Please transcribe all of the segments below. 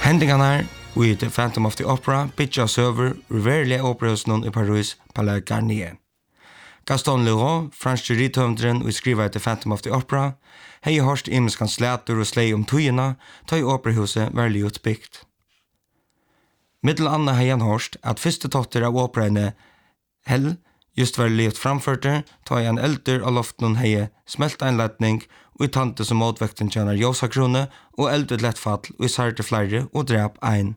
Hendingarna i The Phantom of the Opera bytja server riverlige operahusen i Paris Palais Garnier. Gaston Leroux, franske rithøvndren og skriver The Phantom of the Opera, hei hørst imenskan slætur og slei tøyina, ta i operahuset var liut byggt. Middel anna hei han hørst at fyrste totter av operaene Hell just var liut framførte, ta i en elder av loften hei smelt einletning og i tante som motvekten tjener Josakrone og eldet lettfall og i sarte flere og drep ein.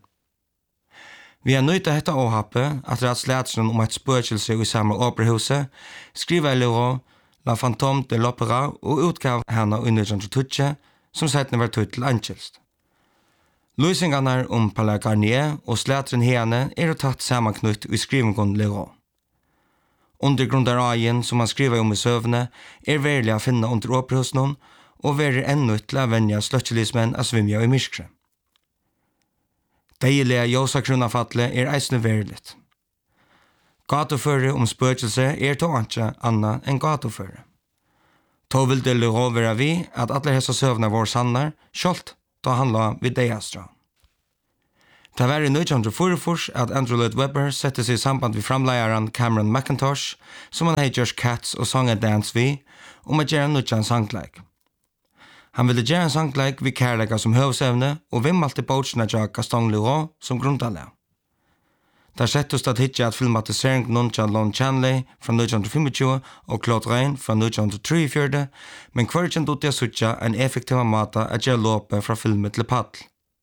Vi har nøyta hetta åhappe at rett slætsen om et spøkelse i samme operahuset, skriver Leroux La Fantôme de l'Opéra og utgav henne i 1912, som settene var tøyt til Angelst. Løsningarna om Palais Garnier og slætren hene tatt samanknytt i skrivingen Leroux. Undergrundaragjen som han skriver om i søvne verlig å finne under operahusen og verer ennå til å vennja sløtjelismen av svimja i myskre. Deilige Josakrona-fatle eisne veriligt. Gatoføre om spøkelse to anke anna enn gatoføre. To vil det Leroux være vi at alle hessa søvna vår sannar, skjolt da handla vid deiastra. Det var i 1944 at Andrew Lloyd Webber sette seg i samband vid framleieren Cameron McIntosh, som han hei gjørs Cats og Song and Dance vi, om at gjøre nødjan sangleik. Han ville gjøre en sangleik vid kærleika som høvsevne, og vimmalte båtsina tja Gaston Leroux som grundanlega. Der settest at hitja at filmatisering noen tja Lon Chanley fra 1925 og Claude Rain fra 1943, men kvarkjent ut jeg sutja en effektiva mata at gjøre låpe fra filmet til paddel.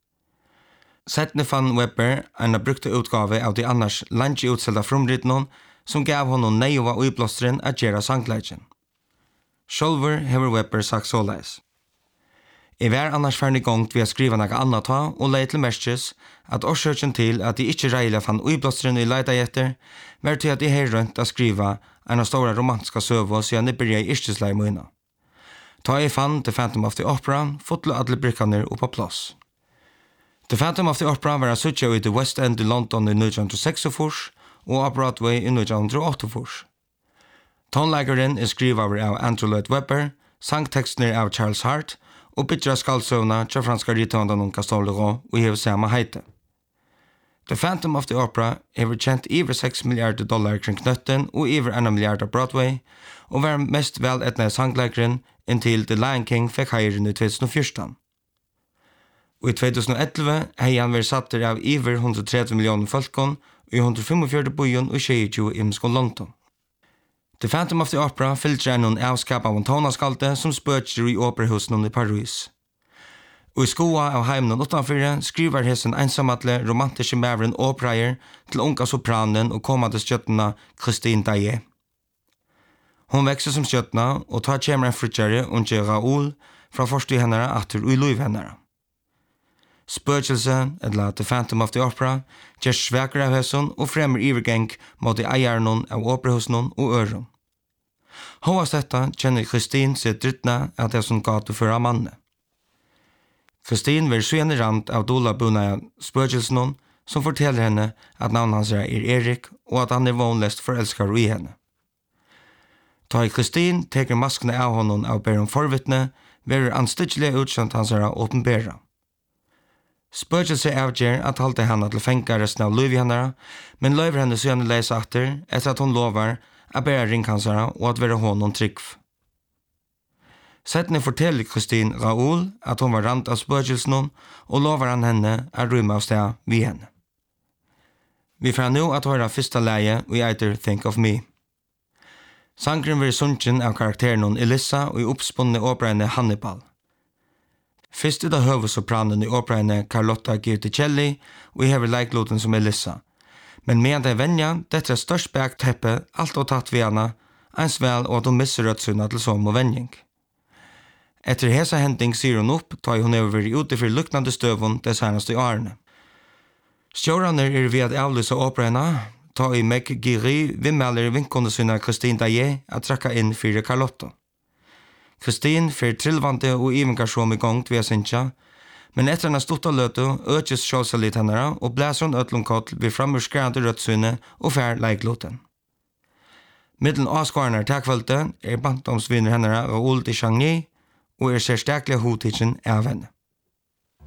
Settene fann Webber en brukte utgave av de annars lange utselda frumrytnon som gav honom neiva uiblåstren at gjøre sangleiken. Sjolver hever Webber sagt såleis. Jeg var annars ferdig gongt ved å skrive noe annet ta og leie til merkes at årsøkjen til at de ikke reilig fann uiblåstren i leida etter var til at de hei rønt å skrive en av store romantiska søvå siden de byrja i yrkesleie møyna. Ta jeg fann The Phantom of the Opera, fotle alle brikkaner oppa plass. The Phantom of the Opera var sutja i The West End i London i 1946 og av Broadway i 1948. Tonleggeren skriver av Andrew Lloyd Webber, sangtekstner av Charles Hart og bytja skaldsøvna til franska rithøvndan Gaston Leroux og hever samme heite. The Phantom of the Opera hever kjent over $6 milliarder kring knøtten og over $1 milliard av Broadway og var mest vel etna sangleggeren inntil The Lion King fikk heiren i 2014. Og i 2011 hei han vært satter av over 130 millioner folkene i 145 byen og 22 imskon London. The Phantom of the Opera filtrer noen avskap av en tonaskalte som spøker i operahusen i Paris. Og i skoa av heimen utenfor skriver hessen ensamhatle romantiske maveren operaer til unga sopranen og kommande skjøttene Christine Daye. Hun vekser som skjøttene og tar kjemer en frutjere og Raoul fra forstøy hennere atter og i lov hennere. Spøkelse, eller The Phantom of the Opera, gjør svekere av høsten og fremmer ivergeng mot de eierne av operahusen og øren. Hovast dette kjenner Christine seg drittna av det som gato for av manne. Christine vil så gjerne rand av dola bunna spøkelsen som forteller henne at navnet hans Erik og at han vonlest forelskar i henne. Ta i Christine teker maskene av honom av bæren forvittne, verer anstidelig utkjent hans åpenbæra. Spøkelse avgjer at halte henne til fenka resten av liv i henne, men løyver henne så gjerne leise atter etter at hun lovar at bæra ringkansere og at være honom tryggv. Settene forteller Christine Raoul at hun var rand av spøkelsen og lovar han henne at rymme av sted vi henne. Vi får nå at høre første leie og eiter Think of Me. Sangren vil sunken av karakteren Elissa og i oppspunne operaene Hannibal. Først da høvesopranen i operaene Carlotta Girticelli og hever leikloten som Elissa. Men medan det venja, dette størst bakteppe alt og tatt vi henne, ens vel og at hun misser rødsunna til som og venjing. Etter hesa hending sier hun opp, tar hun over ute for luknande støvun det senaste årene. Stjåraner ved at avlysa operaene, tar i Meg Giri vimmeler vinkonde sinna Christine Daye at trakka inn for Carlotta. Christine fyrir trillvante og ivengasjon i gongt ved Sinja, men etter henne stort av løtu økes sjålsalit henne og blæser hun øtlomkott ved framurskrande rødsyne og fær leikloten. Middelen avskårene takvelte bandomsvinner henne Raoul de Chagny og særsterkelig hodtidsen av henne.